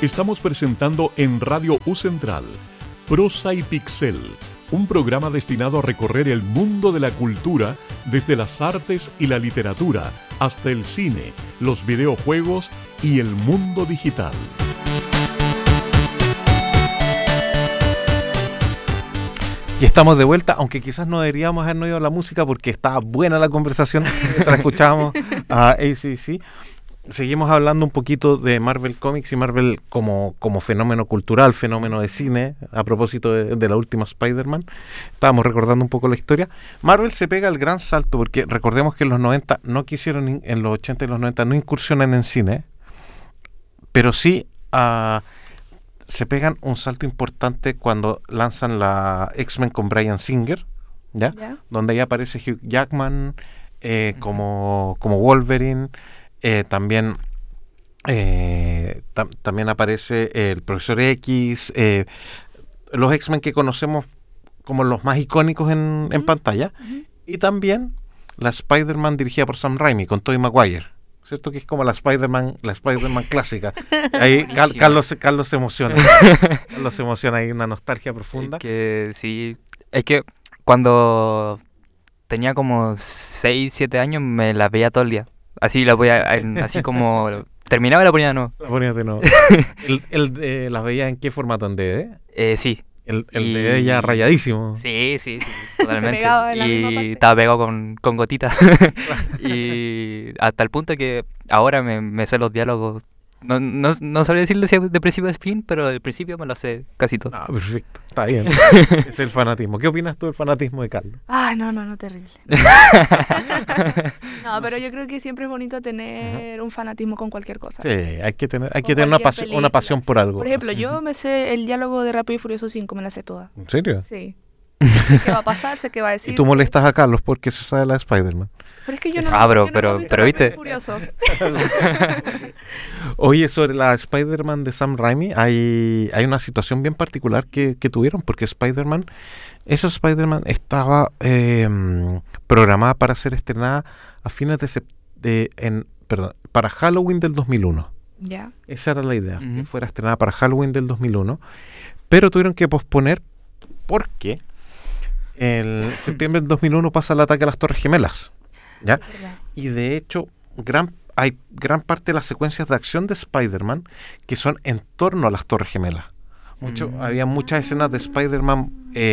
Estamos presentando en Radio U Central Prosa y Pixel, un programa destinado a recorrer el mundo de la cultura desde las artes y la literatura hasta el cine, los videojuegos y el mundo digital. Y estamos de vuelta, aunque quizás no deberíamos habernos ido a la música porque estaba buena la conversación mientras escuchábamos a ACDC. Seguimos hablando un poquito de Marvel Comics y Marvel como fenómeno cultural, fenómeno de cine, a propósito de la última Spider-Man. Estábamos recordando un poco la historia. Marvel se pega el gran salto porque recordemos que en los 90 no quisieron, en los 80 y los 90 no incursionan en cine, pero sí se pegan un salto importante cuando lanzan la X-Men con Bryan Singer, ¿ya? Yeah. Donde ahí aparece Hugh Jackman como Wolverine. También aparece el Profesor X, los X-Men que conocemos como los más icónicos en pantalla, y también la Spider-Man dirigida por Sam Raimi con Tobey Maguire, ¿cierto? Que es como la Spider-Man clásica. Ahí Carlos se emociona. Carlos se emociona, hay una nostalgia profunda. Sí, es que cuando tenía como 6, 7 años me la veía todo el día. Así la ponía, así como terminaba y la ponía de nuevo. La ponía de nuevo. ¿Las veías en qué formato? ¿En DVD? Sí. El DVD ya rayadísimo. Sí, totalmente. Se pegaba en la misma parte. Estaba pegado con gotitas. Y hasta el punto que ahora me sé los diálogos. No sabría decirlo si de principio a fin, pero del principio me lo sé casi todo. Ah, perfecto, está bien. Es el fanatismo. ¿Qué opinas tú del fanatismo de Carlos? Ay, no, terrible. No, pero yo creo que siempre es bonito tener un fanatismo con cualquier cosa. Sí, hay que tener una pasión por algo. Por ejemplo, yo me sé el diálogo de Rápido y Furioso 5, me la sé toda. ¿En serio? Sí. Sé qué va a pasar, sé qué va a decir. Y tú molestas a Carlos porque se sabe la de Spider-Man. Pero es que yo no. Pero viste. Oye, sobre la Spider-Man de Sam Raimi, hay una situación bien particular que tuvieron, porque esa Spider-Man estaba programada para ser estrenada a fines para Halloween del 2001. Ya. Esa era la idea, que fuera estrenada para Halloween del 2001, pero tuvieron que posponer porque en septiembre del 2001 pasa el ataque a las Torres Gemelas, ¿ya? Y de hecho hay gran parte de las secuencias de acción de Spider-Man que son en torno a las Torres Gemelas. Había muchas escenas de Spider-Man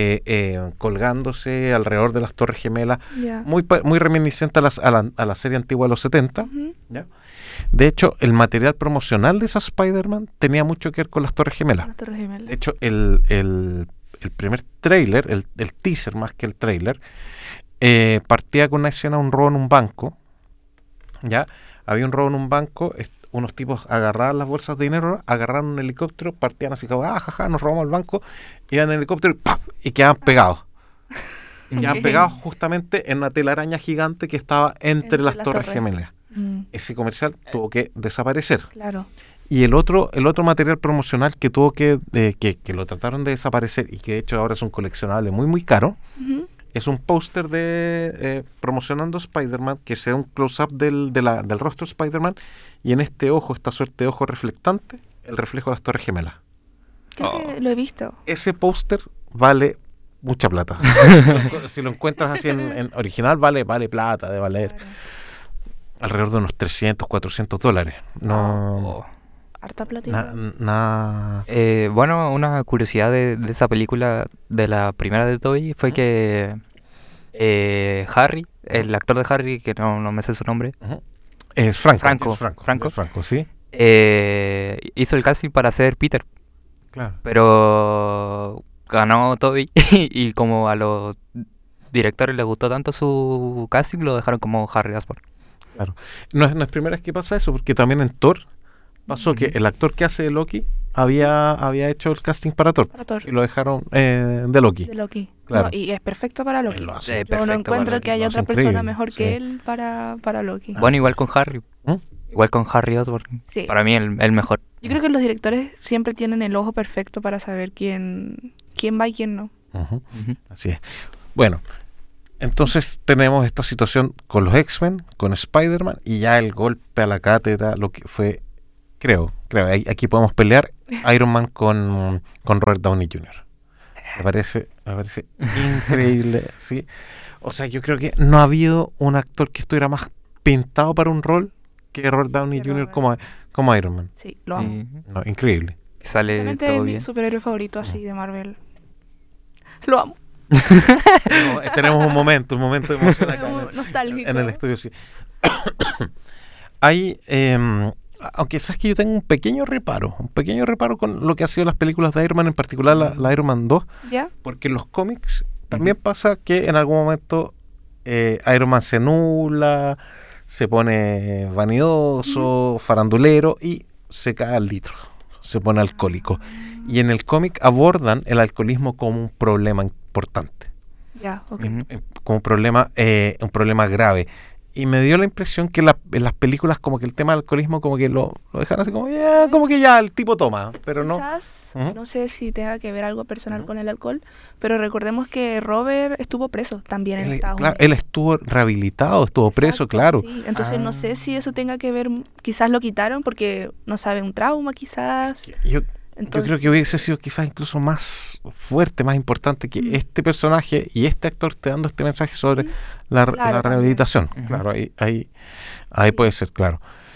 colgándose alrededor de las Torres Gemelas, muy reminiscente a la serie antigua de los 70, ¿ya? De hecho, el material promocional de esa Spider-Man tenía mucho que ver con las Torres Gemelas. De hecho, el primer tráiler, el teaser más que el tráiler, partía con una escena de un robo en un banco. ¿Ya? Había un robo en un banco, unos tipos agarraban las bolsas de dinero, agarraron un helicóptero, partían así como, nos robamos el banco, iban en el helicóptero y quedaban pegados. Quedaban pegados justamente en una telaraña gigante que estaba entre las Torres Gemelas. Ese comercial tuvo que desaparecer. Claro. Y el otro material promocional que tuvo que lo trataron de desaparecer y que de hecho ahora es un coleccionable muy muy caro, es un póster de promocionando Spider-Man, que sea un close-up del rostro de Spider-Man, y en este ojo, esta suerte de ojo reflectante, el reflejo de las Torres Gemelas. Creo que lo he visto. Ese póster vale mucha plata. Si lo encuentras así en original, vale plata, de valer alrededor de unos $300, $400. No... Harta platita. Bueno, una curiosidad de esa película, de la primera de Tobey, fue que Harry, el actor de Harry, que no me sé su nombre, es Franco, sí. Hizo el casting para ser Peter. Claro. Pero ganó Tobey y como a los directores les gustó tanto su casting, lo dejaron como Harry Osborn. Claro. No es primera vez que pasa eso, porque también en Thor pasó que el actor que hace de Loki había hecho el casting para Thor. Y lo dejaron de Loki. Claro. No, y es perfecto para Loki. Yo no encuentro que haya otra persona mejor que él para Loki. Bueno, igual con Harry. Igual con Harry Osborn. Sí. Para mí el mejor. Yo creo que los directores siempre tienen el ojo perfecto para saber quién va y quién no. Así es. Bueno, entonces tenemos esta situación con los X-Men, con Spider-Man, y ya el golpe a la cátedra, lo que fue Creo. Aquí podemos pelear Iron Man con Robert Downey Jr. Me parece increíble, ¿sí? O sea, yo creo que no ha habido un actor que estuviera más pintado para un rol que Robert Downey Jr. como Iron Man. Sí, lo amo. No, increíble. Sale Realmente todo es mi bien. superhéroe favorito así de Marvel. Lo amo. Tenemos un momento de emoción acá Nostálgico. en el estudio, sí. Hay, aunque sabes que yo tengo un pequeño reparo con lo que ha sido las películas de Iron Man, en particular la Iron Man 2, ¿Ya? porque en los cómics también pasa que en algún momento Iron Man se nubla, se pone vanidoso, farandulero y se cae al litro, se pone alcohólico. Y en el cómic abordan el alcoholismo como un problema importante, Ya, ok. como un problema grave. Y me dio la impresión que en las películas como que el tema del alcoholismo como que lo dejan así como que ya el tipo toma, pero no. Quizás, no sé si tenga que ver algo personal con el alcohol, pero recordemos que Robert estuvo preso también en Estados Unidos. Él estuvo rehabilitado, estuvo preso, Exacto, claro. sí. Entonces no sé si eso tenga que ver, quizás lo quitaron porque no sabe, un trauma quizás. Yo Entonces, creo que hubiese sido quizás incluso más fuerte, más importante que este personaje y este actor te dando este mensaje sobre la rehabilitación. Claro, ahí puede ser, claro.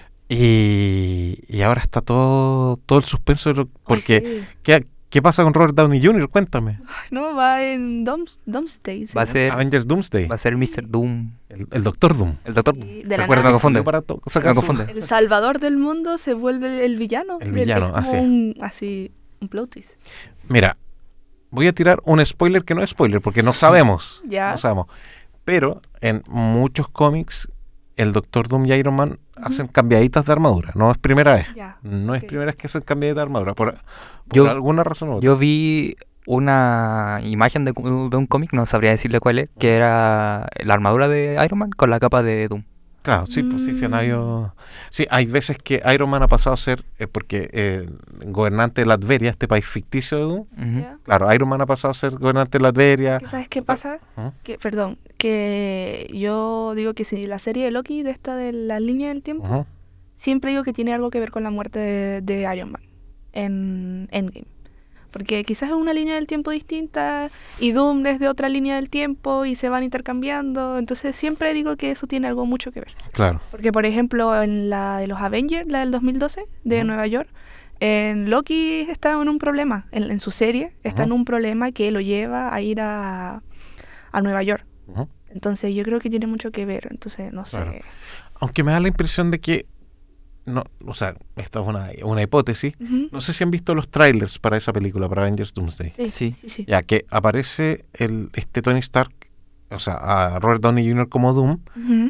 Y ahora está todo el suspenso, porque ¿qué pasa con Robert Downey Jr.? Cuéntame. no, va en Doomsday. Va a ser Avengers Doomsday. Va a ser Mr. Doom. El Doctor Doom. El doctor. Sí, de la Recuerda, nada. me confunde. Me confunde. El salvador del mundo se vuelve el villano. El villano, Es como un plot twist. Mira, voy a tirar un spoiler que no es spoiler, porque no sabemos. Ya. No sabemos. Pero en muchos cómics, el Doctor Doom y Iron Man hacen cambiaditas de armadura. No es primera vez. Ya. No es Ok. primera vez que hacen cambiaditas de armadura. Por Yo- alguna razón u otra. Yo vi una imagen de un cómic, no sabría decirle cuál es, que era la armadura de Iron Man con la capa de Doom. Claro, sí, pues sí, sí, hay veces que Iron Man ha pasado a ser, porque gobernante de Latveria, este país ficticio de Doom. Ujú. Ya. Claro, Iron Man ha pasado a ser gobernante de Latveria. ¿Sabes qué pasa? ¿Mm? Que yo digo que si la serie de Loki, de esta de la línea del tiempo, Ujú. siempre digo que tiene algo que ver con la muerte de Iron Man en Endgame. Porque quizás es una línea del tiempo distinta y Doom es de otra línea del tiempo y se van intercambiando. Entonces siempre digo que eso tiene algo mucho que ver. Claro. Porque, por ejemplo, en la de los Avengers, la del 2012, de Nueva York, en Loki está en un problema. En su serie está en un problema que lo lleva a ir a Nueva York. Ujú. Entonces yo creo que tiene mucho que ver. Entonces, no Claro. sé. Aunque me da la impresión de que, no, o sea, esta es una hipótesis. Ujú. No sé si han visto los trailers para esa película, para Avengers Doomsday. Sí. Sí. Ya que aparece este Tony Stark, o sea, a Robert Downey Jr. como Doom, Ujú.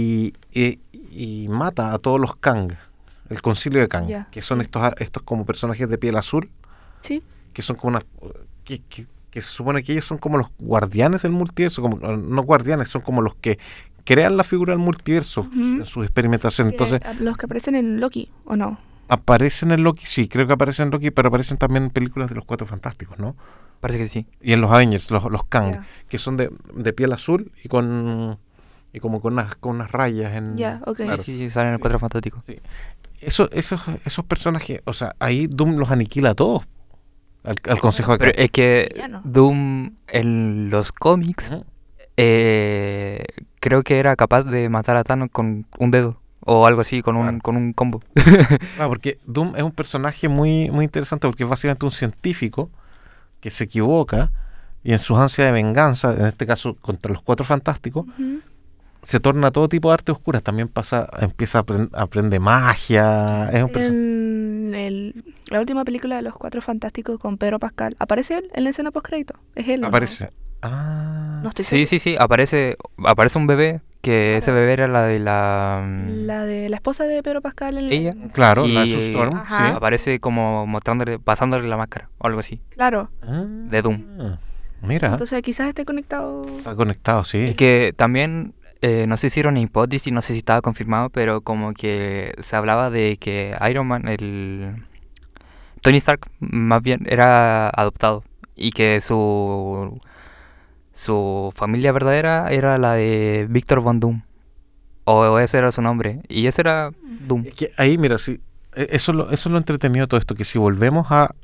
y mata a todos los Kang, el concilio de Kang, Ya. que son estos como personajes de piel azul, Sí. que son como que se supone que ellos son como los guardianes del multiverso, como no guardianes, son como los que crean la figura del multiverso en sus experimentaciones. Entonces, Los que aparecen en Loki, ¿o no? aparecen en Loki, sí, creo que aparecen en Loki, pero aparecen también en películas de los Cuatro Fantásticos, ¿no? Parece que sí. Y en los Avengers, los Kang, Ya. que son de piel azul y como con unas rayas en... Ya, ok. Claro. Sí, salen en el Cuatro Fantástico. Esos personajes, o sea, ahí Doom los aniquila a todos. Al Consejo de Pero Kang. es que Ya no. Doom en los cómics Ujú. creo que era capaz de matar a Thanos con un dedo o algo así, con Claro. con un combo. Claro, porque Doom es un personaje muy, muy interesante porque es básicamente un científico que se equivoca y en sus ansias de venganza, en este caso contra los Cuatro Fantásticos, Ujú. se torna todo tipo de artes oscuras. También empieza a aprender magia. Es un personaje. La última película de los Cuatro Fantásticos con Pedro Pascal, ¿aparece él en la escena postcrédito? ¿Es él? o no? Aparece. Ah. No estoy Sí, segura. sí, aparece un bebé, que ese bebé era la de la... La de la esposa de Pedro Pascal en ella. Claro, la de Y- Sue Storm. Ajá. Sí. Aparece como pasándole la máscara o algo así, Claro. de Doom. Mira, Entonces quizás esté conectado. está conectado, sí. Es que también, no sé si era una hipótesis, no sé si estaba confirmado, pero como que se hablaba de que Iron Man, Tony Stark, más bien era adoptado y que su familia verdadera era la de Victor Von Doom, o ese era su nombre, y ese era Doom. Es que ahí, mira, sí, eso es lo entretenido de todo esto, que si volvemos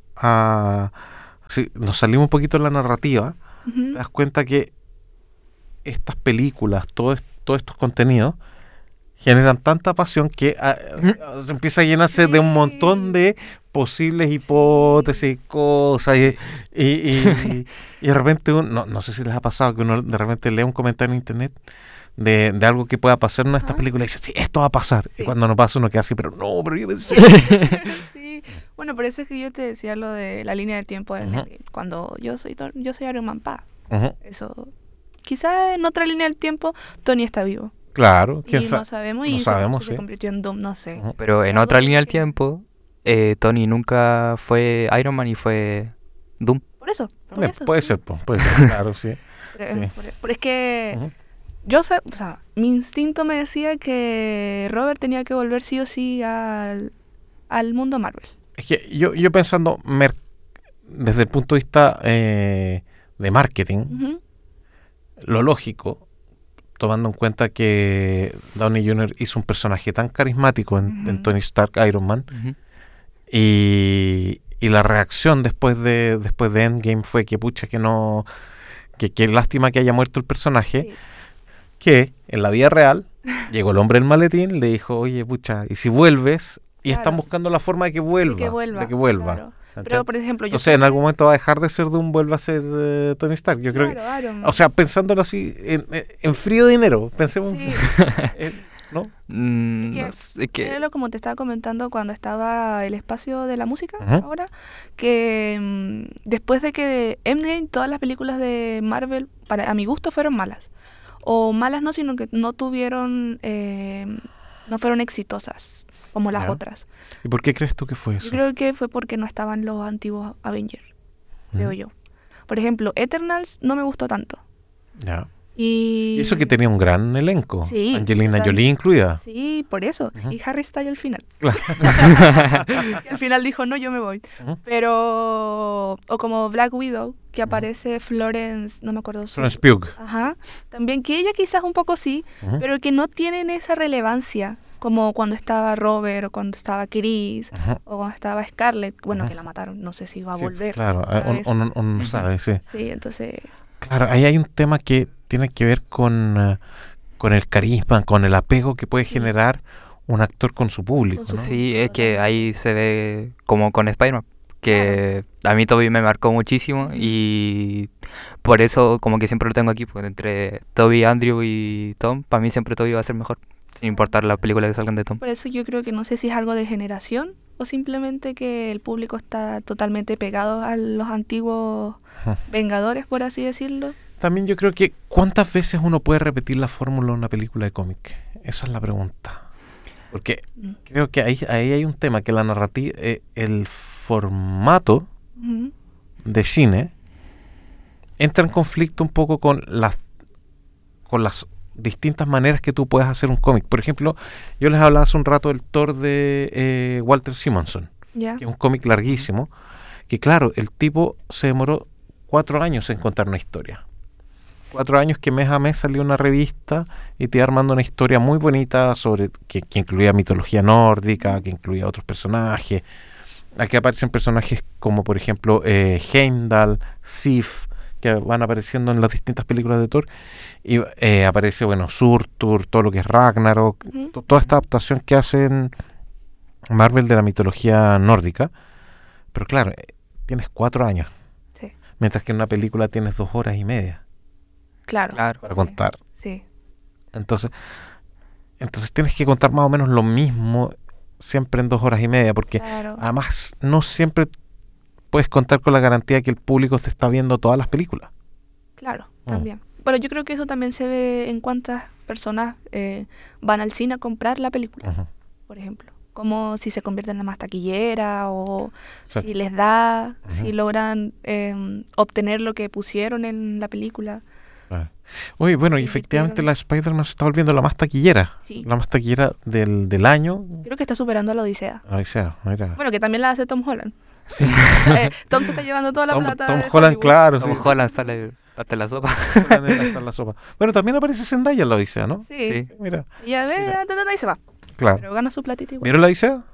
si nos salimos un poquito de la narrativa, te das cuenta que estas películas, todos estos contenidos, generan tanta pasión que se empieza a llenarse de un montón de posibles hipótesis, cosas, y de repente no sé si les ha pasado que uno de repente lee un comentario en internet de algo que pueda pasar en una de estas películas y dice, sí, esto va a pasar. Sí. Y cuando no pasa uno queda así, pero yo pensé. Sí. Bueno, por eso es que yo te decía lo de la línea del tiempo del Endgame. Cuando yo soy Iron Man, eso. Quizás en otra línea del tiempo Tony está vivo. Claro, quién sabe. No sabemos, y se convirtió en Doom, no sé. Pero en otra línea del tiempo, Tony nunca fue Iron Man y fue Doom. Por eso. Puede ser, claro, sí. Pero es que yo sé, o sea, mi instinto me decía que Robert tenía que volver sí o sí al mundo Marvel. Es que yo pensando desde el punto de vista de marketing, lo lógico, tomando en cuenta que Downey Jr. hizo un personaje tan carismático en Tony Stark, Iron Man, y la reacción después de Endgame fue que pucha, que lástima que haya muerto el personaje, que en la vida real llegó el hombre del maletín, le dijo, oye, pucha, ¿y si vuelves? Y están buscando la forma de que vuelva. Claro. Pero, por ejemplo, en algún momento va a dejar de ser Doom, vuelve a ser Tony Stark. Yo creo que, o sea, pensándolo así, en frío dinero, pensemos. Sí. ¿No? Era como te estaba comentando cuando estaba el espacio de la música, ahora, que después de que Endgame, todas las películas de Marvel, a mi gusto, fueron malas. O malas no, sino que no fueron exitosas como las otras. ¿Y por qué crees tú que fue eso? Yo creo que fue porque no estaban los antiguos Avengers, creo yo. Por ejemplo, Eternals no me gustó tanto. Ya. Y eso que tenía un gran elenco, sí, Angelina Jolie incluida. Sí, por eso. Y Harry Styles al final. Claro. Que al final dijo, no, yo me voy. Pero, o como Black Widow, que aparece Florence, no me acuerdo Florence Pugh. También que ella quizás un poco sí, pero que no tienen esa relevancia como cuando estaba Robert, o cuando estaba Chris, o cuando estaba Scarlett, bueno, que la mataron, no sé si va a volver. Claro, uno no sabe, sí. Sí, entonces... Claro, ahí hay un tema que tiene que ver con el carisma, con el apego que puede generar un actor con su público, ¿no? Sí, es que ahí se ve como con Spider-Man, que a mí Tobey me marcó muchísimo y por eso como que siempre lo tengo aquí, porque entre Tobey, Andrew y Tom, para mí siempre Tobey va a ser mejor, sin importar la película que salgan de Tom. Por eso yo creo que no sé si es algo de generación o simplemente que el público está totalmente pegado a los antiguos Vengadores, por así decirlo. También yo creo que ¿cuántas veces uno puede repetir la fórmula en una película de cómic? Esa es la pregunta. Porque creo que ahí hay un tema, que la narrativa, el formato de cine entra en conflicto un poco con las distintas maneras que tú puedes hacer un cómic. Por ejemplo, yo les hablaba hace un rato del Thor de Walter Simonson, que es un cómic larguísimo, que claro, el tipo se demoró 4 años en contar una historia. 4 años que mes a mes salió una revista y te iba armando una historia muy bonita sobre que incluía mitología nórdica, que incluía otros personajes. Aquí aparecen personajes como por ejemplo Heimdall, Sif, que van apareciendo en las distintas películas de Thor, y aparece, Surtur, todo lo que es Ragnarok, toda esta adaptación que hacen Marvel de la mitología nórdica. Pero claro, tienes 4 años, mientras que en una película tienes 2 horas y media. Claro. Para contar. Sí. Entonces tienes que contar más o menos lo mismo siempre en 2 horas y media, porque además no siempre puedes contar con la garantía que el público te está viendo todas las películas. Claro, también. Pero yo creo que eso también se ve en cuántas personas van al cine a comprar la película, por ejemplo. Como si se convierte en la más taquillera o si les da, si logran obtener lo que pusieron en la película. Oye, y efectivamente la Spider-Man se está volviendo la más taquillera. Sí. La más taquillera del año. Creo que está superando a la Odisea. Mira. Bueno, que también la hace Tom Holland. Sí. Tom se está llevando toda la plata. Tom Holland, claro. Tom Holland sale hasta la sopa. Bueno, también aparece Zendaya en la Odisea, ¿no? Sí. Mira. Y a ver, ahí se va. Claro. Pero gana su platita igual. ¿Vieron la Odisea? Sí.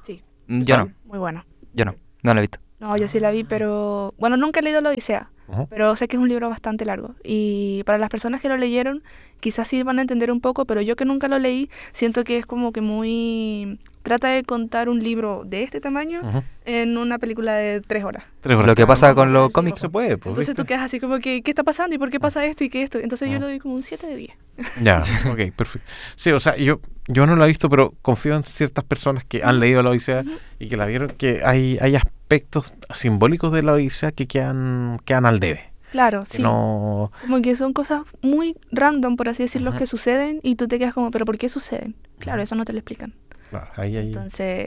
Yo no, Muy buena. no lo he visto. No, yo sí la vi, pero... Bueno, nunca he leído La Odisea, Ujú. pero sé que es un libro bastante largo. Y para las personas que lo leyeron, quizás sí van a entender un poco, pero yo que nunca lo leí, siento que es como que muy... Trata de contar un libro de este tamaño Ujú. en una película de 3 horas. 3 horas. Lo que pasa con los No cómics. No se puede, pues, Entonces ¿viste? tú quedas así como que, ¿qué está pasando? ¿Y por qué pasa esto y qué esto? Entonces yo Ah. le doy como un 7 de 10. Ya, ok, perfecto. Sí, o sea, yo no la he visto, pero confío en ciertas personas que han leído la Odisea y que la vieron, que hay aspectos simbólicos de la Odisea que quedan al debe. Claro, Que sí. no... Como que son cosas muy random, por así decirlo, Ujú. que suceden y tú te quedas como, ¿pero por qué suceden? Claro, eso no te lo explican. Claro, ahí. Entonces,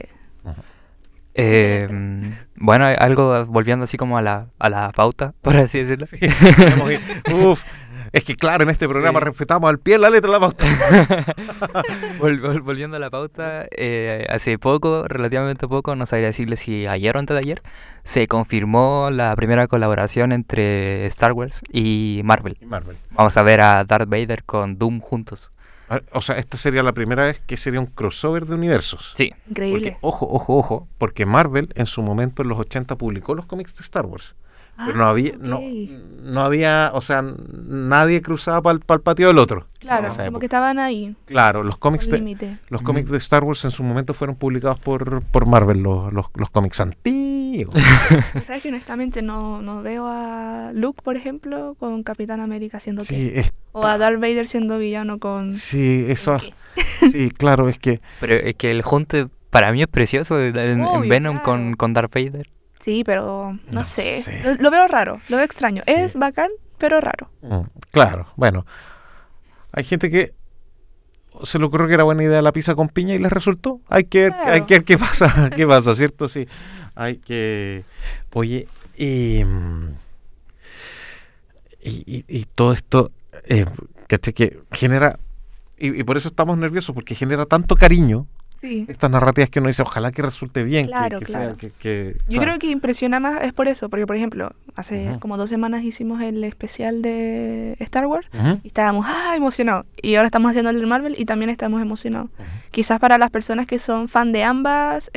Bueno, algo volviendo así como a la pauta, por así decirlo. Sí, tenemos que- uf, es que claro, en este programa Sí. respetamos al pie la letra de la pauta. Volviendo a la pauta, hace poco, relativamente poco, no sabría decirle si ayer o antes de ayer, se confirmó la primera colaboración entre Star Wars y Marvel. Marvel. Vamos a ver a Darth Vader con Doom juntos. O sea, esta sería la primera vez que sería un crossover de universos. Sí, increíble. Porque, ojo, porque Marvel en su momento en los 80 publicó los cómics de Star Wars. Pero no había, no había, o sea, nadie cruzaba para el patio del otro. Claro, en esa como época. que estaban ahí, Claro, los cómics al de, límite. los cómics de Star Wars en su momento fueron publicados por Marvel, los cómics antiguos. ¿Sabes que honestamente no veo a Luke, por ejemplo, con Capitán América siendo Sí, que... O a Darth Vader siendo villano con... sí, eso, ¿Qué? sí, claro, es que pero es que el junte para mí es precioso en Obvio, Venom claro. con Darth Vader. Sí, pero no No sé. sé. Lo veo raro, lo veo extraño. Sí. Es bacán, pero raro. claro, bueno, hay gente que se le ocurrió que era buena idea la pizza con piña y les resultó. Hay que Claro. ver qué pasa, ¿cierto? Sí, hay que... Oye, y todo esto, ¿cachai? Que genera, y por eso estamos nerviosos, porque genera tanto cariño Sí. estas narrativas que uno dice, ojalá que resulte bien, Claro, que claro. sea, que Yo claro. creo que impresiona más es por eso, porque por ejemplo, hace Ujú. como 2 semanas hicimos el especial de Star Wars Ujú. y estábamos emocionados. Y ahora estamos haciendo el de Marvel y también estamos emocionados. Quizás para las personas que son fan de ambas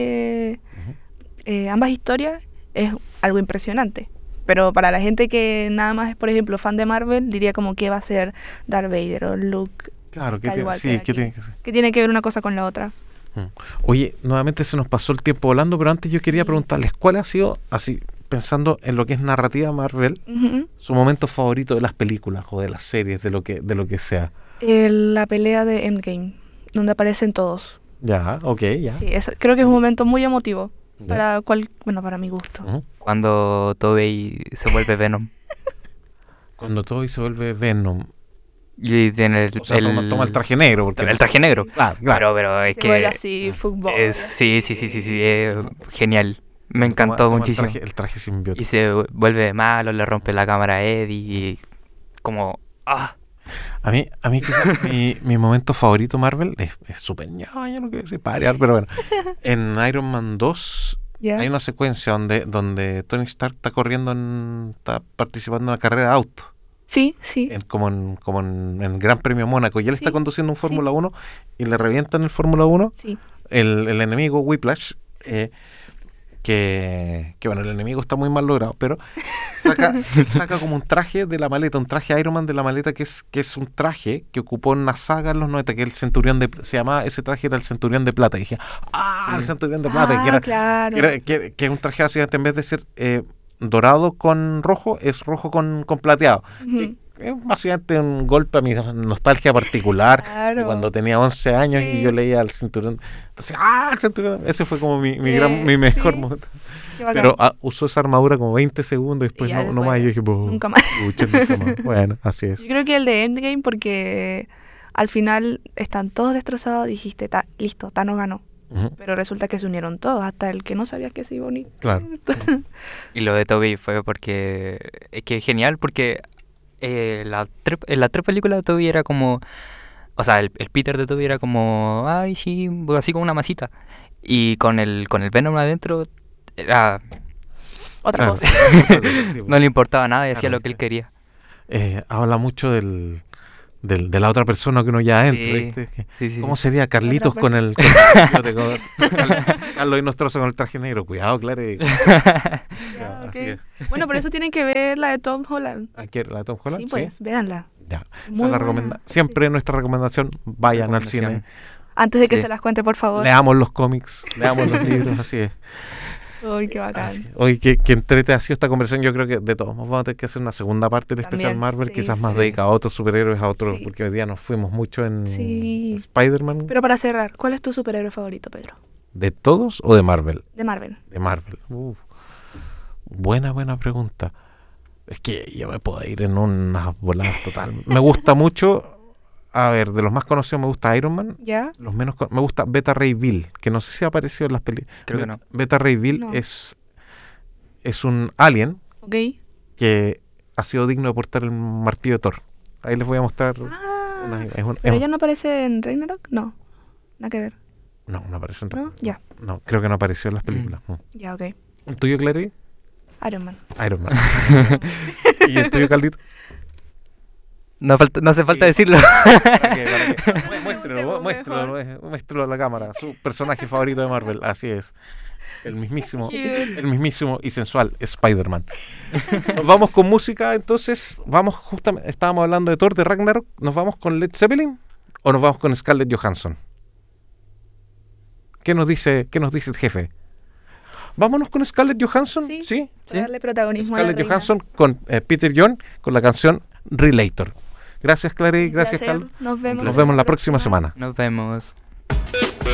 historias es algo impresionante. Pero para la gente que nada más es, por ejemplo, fan de Marvel, diría como que va a ser Darth Vader o Luke, Claro, Tal igual sí, que que aquí. tiene que ser. que tiene que ver una cosa con la otra. Oye, nuevamente se nos pasó el tiempo volando, pero antes yo quería preguntarles, ¿cuál ha sido, así, pensando en lo que es narrativa Marvel, Ujú. su momento favorito de las películas o de las series, de lo que sea? La pelea de Endgame, donde aparecen todos. Ya, ok, ya. Sí, eso, creo que es un momento muy emotivo Ya. para mi gusto. Ujú. Cuando Tobey se vuelve Venom. Cuando Toby se vuelve Venom, Y tiene el, o sea, toma el traje negro. Porque el traje negro. Claro, claro. Pero es Se que vuelve así, fútbol. sí, es genial. Me encantó Toma muchísimo. El traje simbiótico. Y se vuelve malo, le rompe la cámara a Eddie y como A mí quizás mi momento favorito Marvel es súper ñoño, lo que se parear, pero bueno. En Iron Man 2 ¿Ya? hay una secuencia donde Tony Stark está está participando en una carrera de auto, Sí. como en el Gran Premio Mónaco, y él está Sí, conduciendo un sí. Fórmula 1 y le revientan el Fórmula 1 Sí. el enemigo Whiplash, que bueno, el enemigo está muy mal logrado, pero saca como un traje de la maleta, un traje Iron Man de la maleta que es un traje que ocupó en una saga en los 90, que el Centurión se llamaba, ese traje era el Centurión de Plata, y dije, el Centurión de Plata, Claro. que es un traje así, en vez de ser dorado con rojo, es rojo con plateado. Ujú. Es básicamente un golpe a mi nostalgia particular Claro. de cuando tenía 11 años y Sí. yo leía el Cinturón. Entonces, el Cinturón, ese fue como mi Sí. mejor momento. Qué bacán. Pero usó esa armadura como 20 segundos y después Y ya no más. Y yo dije, nunca más. pucha, nunca más. Bueno, así es. Yo creo que el de Endgame porque al final están todos destrozados, dijiste, listo, Thanos ganó. Ujú, Pero resulta que se unieron todos, hasta el que no sabía que se iba a unir. claro. Y lo de Tobey fue porque es que genial porque en las tres películas de Tobey era como, o sea, el Peter de Tobey era como, ay sí, así como una masita. Y con el Venom adentro era Otra Claro. cosa. Sí, no le importaba nada y hacía Claro, lo que él quería. habla mucho del de la otra persona que uno ya adentro, Sí. ¿viste? Sí. ¿Cómo sería Carlitos Otra con el Carlos y Nostroza con el traje negro? Cuidado, claro. Ya, Así ok. es. Bueno, por eso tienen que ver la de Tom Holland. ¿Aquí la de Tom Holland? Sí, pues, véanla. Ya. Muy Esa es la buena. Siempre nuestra recomendación, vayan al cine, Recomendación. Antes de que Sí. se las cuente, por favor. leamos los cómics, leamos los libros, así es. Uy, qué bacán. Así es. Oye, que entrete ha sido esta conversación. Yo creo que de todos modos vamos a tener que hacer una segunda parte del especial También, Marvel, sí, quizás más sí. dedicada a otros superhéroes, a otros, Sí. porque hoy día nos fuimos mucho en Sí. Spider-Man. Pero para cerrar, ¿cuál es tu superhéroe favorito, Pedro? ¿De todos o de Marvel? De Marvel. De Marvel. Buena pregunta. Es que yo me puedo ir en unas voladas total. Me gusta mucho, a ver, de los más conocidos me gusta Iron Man. ¿Ya? Los menos me gusta Beta Ray Bill, que no sé si ha aparecido en las películas. Creo que no. Beta Ray Bill No. es un alien Ok. que ha sido digno de portar el martillo de Thor. Ahí les voy a mostrar Ah, es un- ¿pero ella no aparece en Ragnarok? No. Nada que ver. No apareció en ¿No? Ya. No, creo que no apareció en las películas. No. Ya, ok. ¿El tuyo, Clary? Iron Man. Iron Man. ¿Y el tuyo, Carlito? No hace falta Sí. decirlo. ¿Para qué? Muéstrelo, Preguntemos muéstrelo a la cámara. Su personaje favorito de Marvel, así es. El mismísimo y sensual Spider-Man. Nos vamos con música, entonces, justamente, estábamos hablando de Thor, de Ragnarok, ¿nos vamos con Led Zeppelin o nos vamos con Scarlett Johansson? ¿Qué nos dice el jefe? Vámonos con Scarlett Johansson, Sí. ¿sí? Para darle protagonismo a la Scarlett reina. Johansson con Peter John con la canción Relator. Gracias, Clary, gracias, Placer. Carl. Nos vemos. Nos vemos la próxima semana. Nos vemos.